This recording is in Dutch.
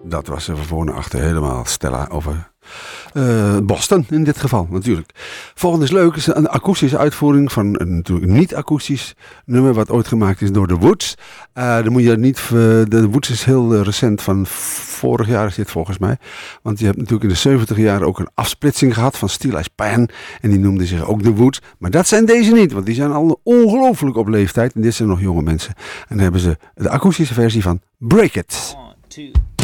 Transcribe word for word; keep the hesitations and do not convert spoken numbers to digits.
Dat was er van voor naar achter helemaal Stella over uh, Boston in dit geval natuurlijk. Volgende is leuk, is een akoestische uitvoering van een natuurlijk niet-akoestisch nummer wat ooit gemaakt is door The Woods. Uh, dan moet je niet, uh, The Woods is heel uh, recent, van vorig jaar is dit volgens mij. Want je hebt natuurlijk in de zeventig jaren ook een afsplitsing gehad van Steel as Pan. En die noemde zich ook The Woods. Maar dat zijn deze niet, want die zijn al ongelooflijk op leeftijd. En dit zijn nog jonge mensen. En dan hebben ze de akoestische versie van Break It. One, two.